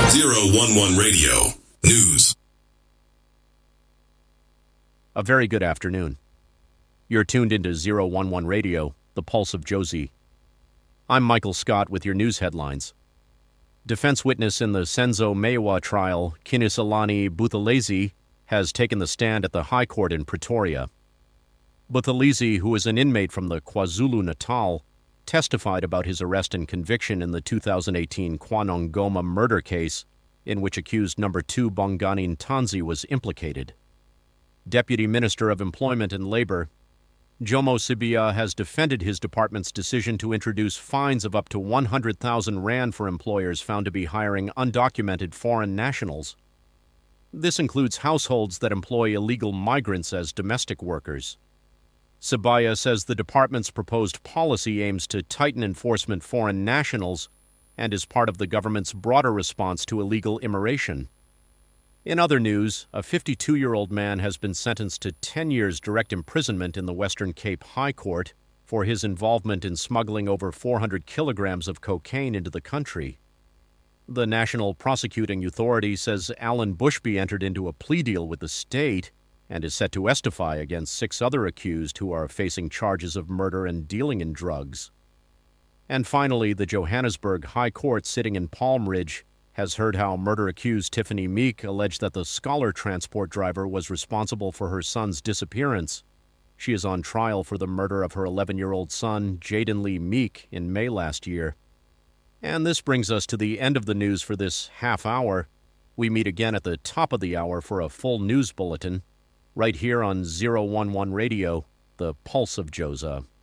011 Radio News. A very good afternoon. You're tuned into 011 Radio, the pulse of Josie. I'm Michael Scott with your news headlines. Defense witness in the Senzo Meyiwa trial, Kiniselani Buthelezi, has taken the stand at the High Court in Pretoria. Buthelezi, who is an inmate from the KwaZulu-Natal, testified about his arrest and conviction in the 2018 KwaNongoma murder case, in which accused number 2 Bongani Ntanzi was implicated. Deputy Minister of Employment and Labor, Jomo Sibiya, has defended his department's decision to introduce fines of up to 100,000 rand for employers found to be hiring undocumented foreign nationals. This includes households that employ illegal migrants as domestic workers. Sibiya says the department's proposed policy aims to tighten enforcement foreign nationals and is part of the government's broader response to illegal immigration. In other news, a 52-year-old man has been sentenced to 10 years direct imprisonment in the Western Cape High Court for his involvement in smuggling over 400 kilograms of cocaine into the country. The National Prosecuting Authority says Alan Bushby entered into a plea deal with the state and is set to testify against 6 other accused who are facing charges of murder and dealing in drugs. And finally, the Johannesburg High Court sitting in Palm Ridge has heard how murder-accused Tiffany Meek alleged that the Scholar transport driver was responsible for her son's disappearance. She is on trial for the murder of her 11-year-old son, Jaden Lee Meek, in May last year. And this brings us to the end of the news for this half hour. We meet again at the top of the hour for a full news bulletin, right here on 011 Radio, the pulse of Josa.